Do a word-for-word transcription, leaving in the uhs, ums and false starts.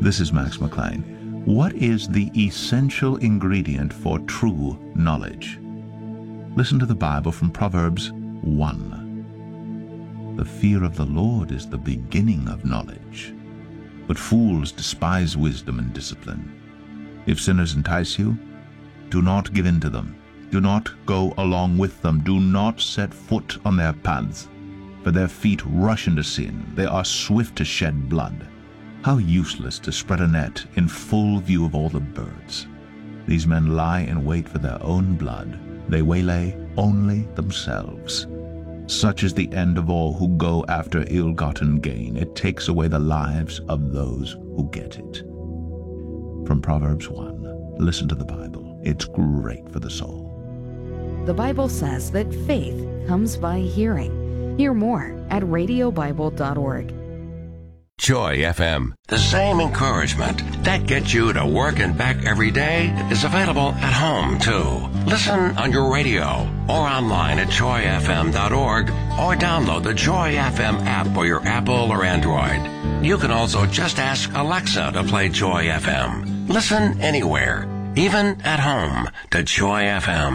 This is Max McLean. What is the essential ingredient for true knowledge? Listen to the Bible from Proverbs one. The fear of the Lord is the beginning of knowledge, but fools despise wisdom and discipline. If sinners entice you, do not give in to them. Do not go along with them. Do not set foot on their paths, for their feet rush into sin. They are swift to shed blood. How useless to spread a net in full view of all the birds. These men lie in wait for their own blood. They waylay only themselves. Such is the end of all who go after ill-gotten gain. It takes away the lives of those who get it. From Proverbs one, listen to the Bible. It's great for the soul. The Bible says that faith comes by hearing. Hear more at radio bible dot org. Joy F M. The same encouragement that gets you to work and back every day is available at home, too. Listen on your radio or online at joy f m dot org or download the Joy F M app for your Apple or Android. You can also just ask Alexa to play Joy F M. Listen anywhere, even at home, to Joy F M.